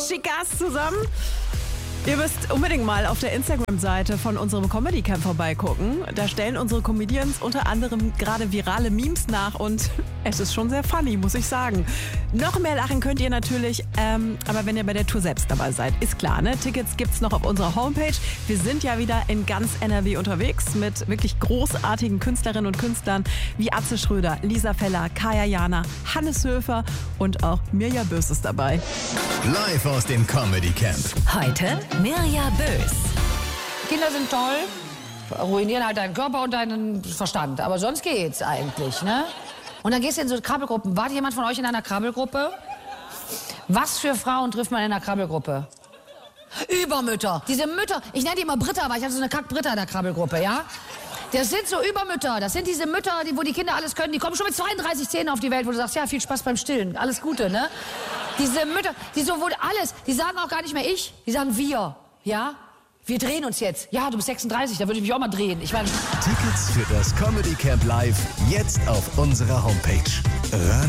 Chicas zusammen. Ihr müsst unbedingt mal auf der Instagram-Seite von unserem Comedy Camp vorbeigucken. Da stellen unsere Comedians unter anderem gerade virale Memes nach und es ist schon sehr funny, muss ich sagen. Noch mehr lachen könnt ihr natürlich, aber wenn ihr bei der Tour selbst dabei seid, ist klar, ne? Tickets gibt's noch auf unserer Homepage. Wir sind ja wieder in ganz NRW unterwegs mit wirklich großartigen Künstlerinnen und Künstlern wie Atze Schröder, Lisa Feller, Kaya Jana, Hannes Höfer und auch Mirja Bös ist dabei. Live aus dem Comedy Camp. Heute Mirja Bös. Kinder sind toll, ruinieren halt deinen Körper und deinen Verstand. Aber sonst geht's eigentlich, ne? Und dann gehst du in so Krabbelgruppen. War jemand von euch in einer Krabbelgruppe? Was für Frauen trifft man in einer Krabbelgruppe? Übermütter. Diese Mütter, ich nenne die immer Britta, weil ich hatte so eine Kack-Britta in der Krabbelgruppe, ja? Das sind so Übermütter. Das sind diese Mütter, wo die Kinder alles können. Die kommen schon mit 32 Zähnen auf die Welt, wo du sagst, ja, viel Spaß beim Stillen. Alles Gute, ne? Diese Mütter, die so wohl alles, die sagen auch gar nicht mehr ich, die sagen wir, ja? Wir drehen uns jetzt. Ja, du bist 36, da würde ich mich auch mal drehen. Ich meine... Tickets für das Comedy Camp Live jetzt auf unserer Homepage.